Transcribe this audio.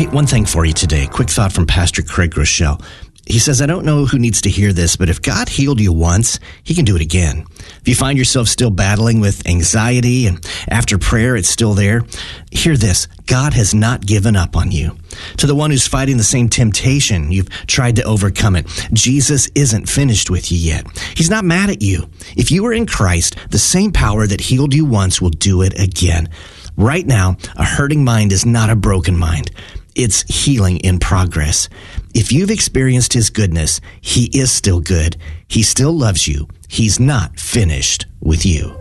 one thing for you today. Quick thought from Pastor Craig Groeschel. He says, I don't know who needs to hear this, but if God healed you once, he can do it again. If you find yourself still battling with anxiety and after prayer it's still there, hear this. God has not given up on you. To the one who's fighting the same temptation, you've tried to overcome it. Jesus isn't finished with you yet. He's not mad at you. If you are in Christ, the same power that healed you once will do it again. Right now, a hurting mind is not a broken mind. It's healing in progress. If you've experienced his goodness, he is still good. He still loves you. He's not finished with you.